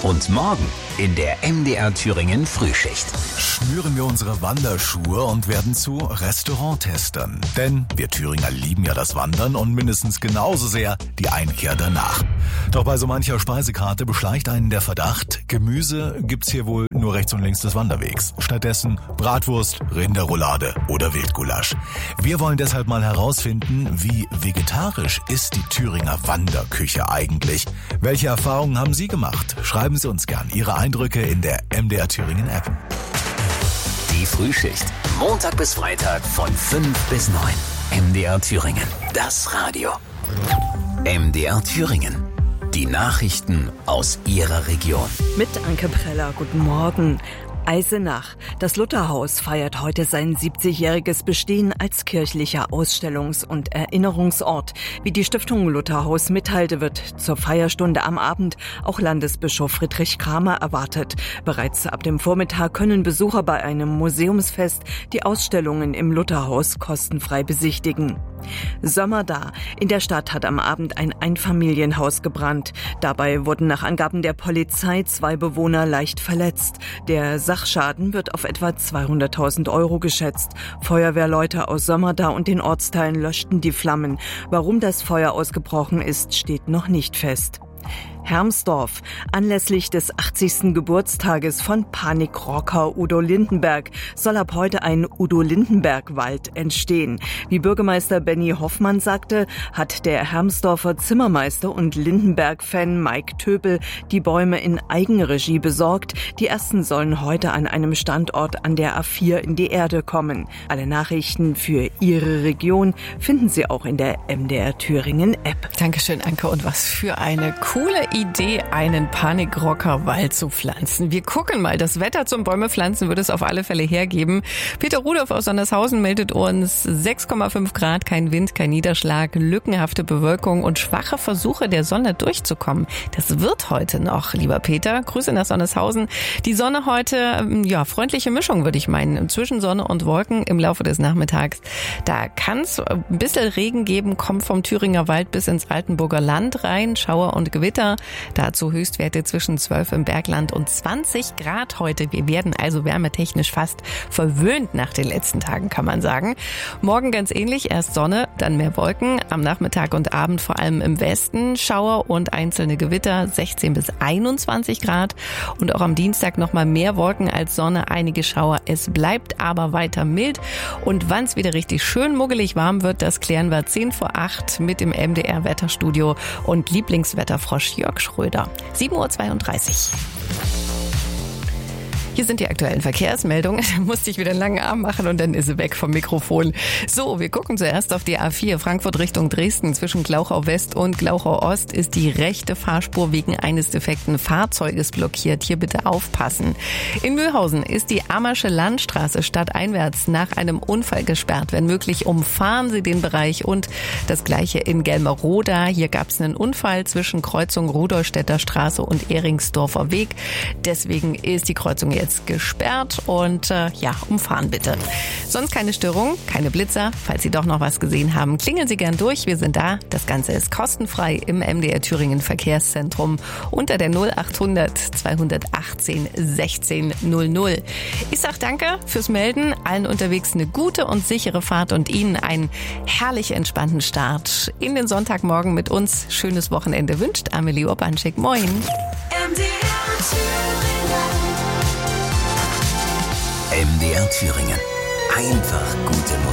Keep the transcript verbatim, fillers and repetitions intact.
Und morgen in der M D R Thüringen Frühschicht. Schnüren wir unsere Wanderschuhe und werden zu Restauranttestern. Denn wir Thüringer lieben ja das Wandern und mindestens genauso sehr die Einkehr danach. Doch bei so mancher Speisekarte beschleicht einen der Verdacht, Gemüse gibt's hier wohl nur rechts und links des Wanderwegs. Stattdessen Bratwurst, Rinderroulade oder Wildgulasch. Wir wollen deshalb mal herausfinden, wie vegetarisch ist die Thüringer Wanderküche eigentlich? Welche Erfahrungen haben Sie gemacht? Schreiben Sie uns gern Ihre Eindrücke in der M D R Thüringen App. Die Frühschicht. Montag bis Freitag von fünf bis neun. M D R Thüringen. Das Radio. M D R Thüringen. Die Nachrichten aus Ihrer Region. Mit Anke Preller, guten Morgen. Eisenach. Das Lutherhaus feiert heute sein siebzigjähriges Bestehen als kirchlicher Ausstellungs- und Erinnerungsort. Wie die Stiftung Lutherhaus mitteilte, wird zur Feierstunde am Abend auch Landesbischof Friedrich Kramer erwartet. Bereits ab dem Vormittag können Besucher bei einem Museumsfest die Ausstellungen im Lutherhaus kostenfrei besichtigen. Sommer da. In der Stadt hat am Abend ein Einfamilienhaus gebrannt. Dabei wurden nach Angaben der Polizei zwei Bewohner leicht verletzt. Der Sachschaden wird auf etwa zweihunderttausend Euro geschätzt. Feuerwehrleute aus Sommerda und den Ortsteilen löschten die Flammen. Warum das Feuer ausgebrochen ist, steht noch nicht fest. Hermsdorf. Anlässlich des achtzigsten Geburtstages von Panikrocker Udo Lindenberg soll ab heute ein Udo-Lindenberg-Wald entstehen. Wie Bürgermeister Benny Hoffmann sagte, hat der Hermsdorfer Zimmermeister und Lindenberg-Fan Mike Töpel die Bäume in Eigenregie besorgt. Die ersten sollen heute an einem Standort an der A vier in die Erde kommen. Alle Nachrichten für Ihre Region finden Sie auch in der M D R Thüringen App. Dankeschön, Anke. Und was für eine coole Idee, einen Panikrocker-Wald zu pflanzen. Wir gucken mal, das Wetter zum Bäume pflanzen würde es auf alle Fälle hergeben. Peter Rudolph aus Sondershausen meldet uns sechs Komma fünf Grad, kein Wind, kein Niederschlag, lückenhafte Bewölkung und schwache Versuche der Sonne durchzukommen. Das wird heute noch, lieber Peter. Grüße nach Sondershausen. Die Sonne heute, ja, freundliche Mischung, würde ich meinen, zwischen Sonne und Wolken im Laufe des Nachmittags. Da kann es ein bisschen Regen geben, kommt vom Thüringer Wald bis ins Altenburger Land rein, Schauer und Gewitter. Dazu Höchstwerte zwischen zwölf im Bergland und zwanzig Grad heute. Wir werden also wärmetechnisch fast verwöhnt nach den letzten Tagen, kann man sagen. Morgen ganz ähnlich, erst Sonne, dann mehr Wolken. Am Nachmittag und Abend vor allem im Westen Schauer und einzelne Gewitter, sechzehn bis einundzwanzig Grad. Und auch am Dienstag nochmal mehr Wolken als Sonne, einige Schauer. Es bleibt aber weiter mild. Und wann es wieder richtig schön muggelig warm wird, das klären wir zehn vor acht mit dem M D R Wetterstudio und Lieblingswetterfrosch Jörg Schröder. sieben Uhr zweiunddreißig. Hier sind die aktuellen Verkehrsmeldungen. Da musste ich wieder einen langen Arm machen und dann ist sie weg vom Mikrofon. So, wir gucken zuerst auf die A vier. Frankfurt Richtung Dresden. Zwischen Glauchau West und Glauchau Ost ist die rechte Fahrspur wegen eines defekten Fahrzeuges blockiert. Hier bitte aufpassen. In Mühlhausen ist die Ammersche Landstraße stadteinwärts nach einem Unfall gesperrt. Wenn möglich, umfahren Sie den Bereich. Und das gleiche in Gelmeroda. Hier gab es einen Unfall zwischen Kreuzung Rudolstädter Straße und Ehringsdorfer Weg. Deswegen ist die Kreuzung jetzt jetzt gesperrt und äh, ja, umfahren bitte. Sonst keine Störung, keine Blitzer. Falls Sie doch noch was gesehen haben, klingeln Sie gern durch. Wir sind da. Das Ganze ist kostenfrei im M D R Thüringen Verkehrszentrum unter der null achthundert zweihundertachtzehn sechzehn null null. Ich sag danke fürs Melden. Allen unterwegs eine gute und sichere Fahrt und Ihnen einen herrlich entspannten Start in den Sonntagmorgen mit uns. Schönes Wochenende wünscht Amelie Urbanschik. Moin. M D R Thüringen. M D R Thüringen. Einfach gute Musik.